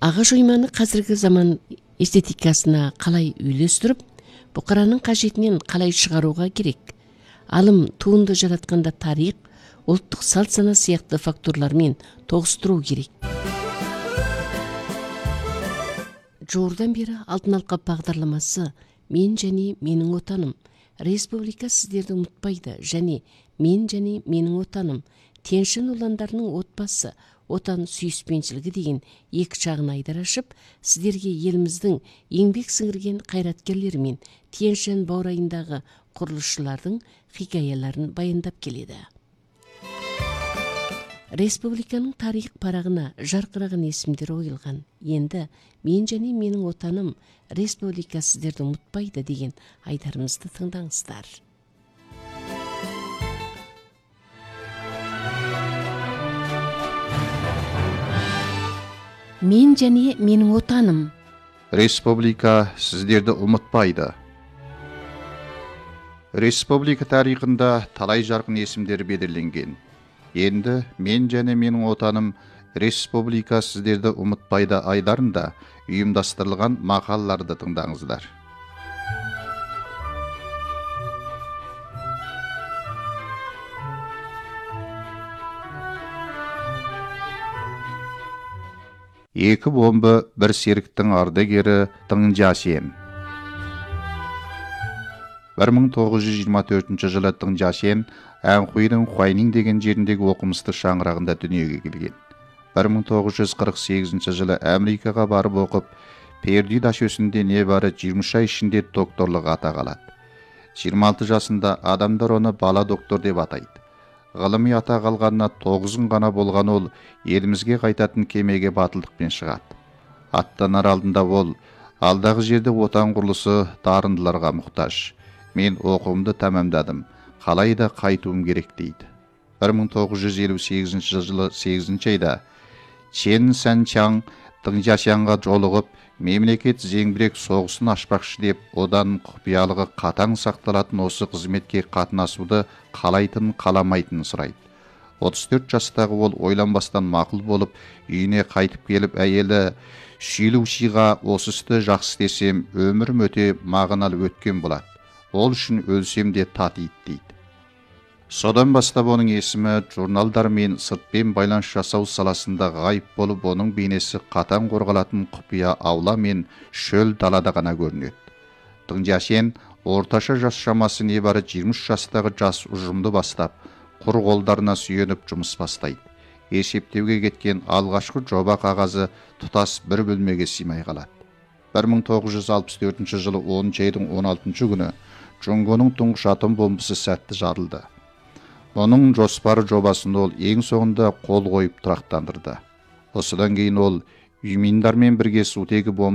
ағаш ойманы қазіргі заман эстетикасына қалай үйлестіріп, бұқараның қажетінен қалай шығаруға керек? Алым туынды жаратқанда тарих, ұлттық салт сана сияқты факторлармен тоғыстыру керек. Жуырдан бері алтын алқа бағдарламасы «Мен және менің отаным», республика сіздерді ұмытпайды және «Мен және менің отаным», Тянь-Шань ұландарының отбасы, отан сүйіспеншілігі деген екі жағын айдар ашып, сіздерге еліміздің еңбек сіңірген қайраткерлері мен Тянь-Шань баурайындағы құрылысшылардың хикаяларын баяндап келеді. Республиканың тарих парағына жарқыраған есімдер ойылған. Енді «Мен және менің отаным», республика сіздерді ұмытпайды деген айдарымызды тыңдаңыздар. Мен және менің отаным. Республика сіздерді ұмытпайды. Республика тарихында талай жарқын есімдер белгіленген. Енді «Мен және менің отаным», республика сіздерді ұмытпайды айдарында ұйымдастырылған мақалаларды тыңдаңыздар. Екі бомбы бір серіктің ардагері Тың Жасен. 1924 жылы Тың Жасен Әнхуйдің Хуайнин деген жеріндегі оқымысты шаңырағында дүниеге келген. 1948 жылы Америкаға барып оқып, Пердю дашөсінде небары 20 ай ішінде докторлық атақ алады. 26 жасында адамдар оны бала доктор деп атайды. Ғылыми атақ алғанына 9 күн ғана болған ол елімізге қайтатын кемеге батылдықпен шығады. Аттанар алдында ол, алдағы жерде отан құрылысы дарындыларға мұқтаж. Мен оқуымды тәмамдадым, қалай да қайтуым керек дейді. 1958 жылы 8 айда Чен Санчаң Тың Жасянға жолығып, мемлекет зеңбірек соғысын ашпақшы деп, одан құпиялығы қатаң сақталатын осы қызметке қатынасуды қалайтын қаламайтынын сұрайды. 34 жастағы ол ойланбастан мақұл болып, үйіне қайтып келіп, әйелі Шилу Шиға осы істі жақсы істесем, өмірім өте мағыналы өткен болады. Ол үшін өлсем де татиды дейді. Содан бастап оның есімі журналдар мен сыртпен байланыс жасау саласында ғайып болып, оның бейнесі қатаң қорғалатын құпия аула мен шөл далада ғана көрінеді. Тың Жасен орташа жас шамасы небары 23 жастағы жас ұжымды бастап, құр қолдарына сүйеніп жұмыс бастайды. Есептеуге кеткен алғашқы жоба қағазы тұтас бір бөлмеге сыймай қалады. 1964 жылы 10 айдың 16 күні Джонгоның тұңғыш атом бомбасы сәтті жарылды. Оның жоспары жобасын ол ең соңында қол қойып тұрақтандырды. Осыдан кейін ол үйминдармен бірге сутегі бомба